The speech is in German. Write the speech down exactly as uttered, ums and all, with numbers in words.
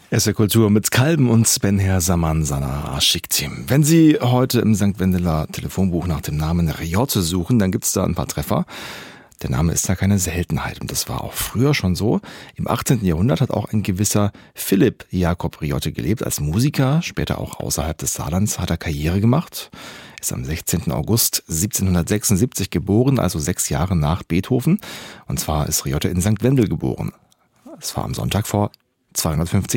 S R Kultur mit Kalben und Svenher Samansana Aschiktim. Wenn Sie heute im Sankt Wendeler Telefonbuch nach dem Namen Riotte suchen, dann gibt's da ein paar Treffer. Der Name ist da keine Seltenheit und das war auch früher schon so. Im achtzehnten Jahrhundert hat auch ein gewisser Philipp Jakob Riotte gelebt. Als Musiker, später auch außerhalb des Saarlands, hat er Karriere gemacht. Ist am sechzehnten August siebzehnhundertsechsundsiebzig geboren, also sechs Jahre nach Beethoven. Und zwar ist Riotte in Sankt Wendel geboren. Es war am Sonntag vor zweihundertfünfzig